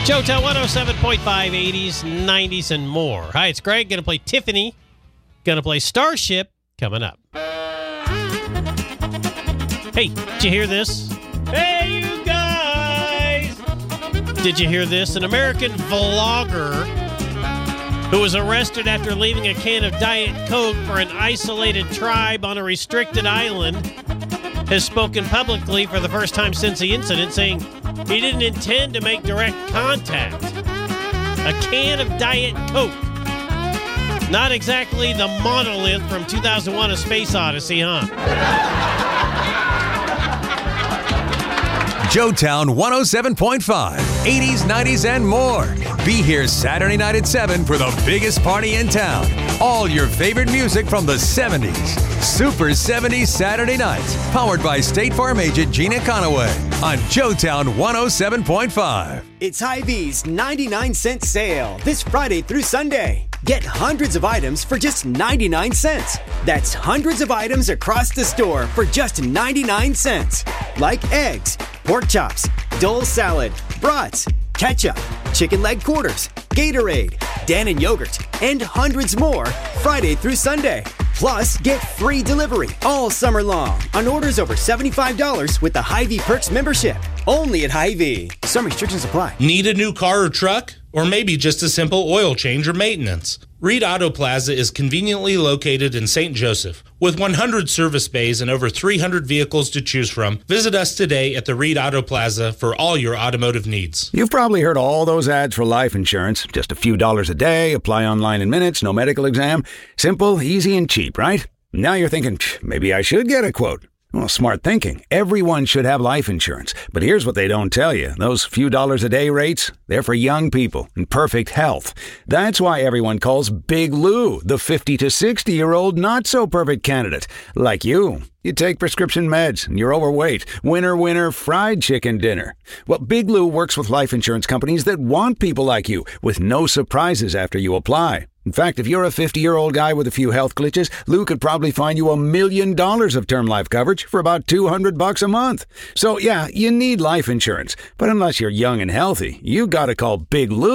Showtime 107.5, 80s, 90s, and more. Hi, it's Greg. Going to play Tiffany. Going to play Starship coming up. Hey, did you hear this? Hey, you guys! Did you hear this? An American vlogger who was arrested after leaving a can of Diet Coke for an isolated tribe on a restricted island has spoken publicly for the first time since the incident, saying he didn't intend to make direct contact. A can of Diet Coke. Not exactly the monolith from 2001: A Space Odyssey, huh? Joetown 107.5, 80s, 90s, and more. Be here Saturday night at 7 for the biggest party in town. All your favorite music from the 70s. Super 70s Saturday nights. Powered by State Farm agent Gina Conaway on Joetown 107.5. It's Hy-Vee's 99-cent sale this Friday through Sunday. Get hundreds of items for just 99 cents. That's hundreds of items across the store for just 99 cents. Like eggs, pork chops, Dole salad, brats, ketchup, chicken leg quarters, Gatorade, Dannon yogurt, and hundreds more Friday through Sunday. Plus, get free delivery all summer long on orders over $75 with the Hy-Vee Perks membership. Only at Hy-Vee. Some restrictions apply. Need a new car or truck? Or maybe just a simple oil change or maintenance? Reed Auto Plaza is conveniently located in St. Joseph. With 100 service bays and over 300 vehicles to choose from, visit us today at the Reed Auto Plaza for all your automotive needs. You've probably heard all those ads for life insurance. Just a few dollars a day, apply online in minutes, no medical exam. Simple, easy, and cheap, right? Now you're thinking, maybe I should get a quote. Well, smart thinking. Everyone should have life insurance. But here's what they don't tell you. Those few dollars a day rates, they're for young people in perfect health. That's why everyone calls Big Lou the 50 to 60-year-old not-so-perfect candidate. Like you. You take prescription meds and you're overweight. Winner, fried chicken dinner. Well, Big Lou works with life insurance companies that want people like you with no surprises after you apply. In fact, if you're a 50-year-old guy with a few health glitches, Lou could probably find you $1 million of term life coverage for about $200 a month. So, yeah, you need life insurance. But unless you're young and healthy, you gotta call Big Lou.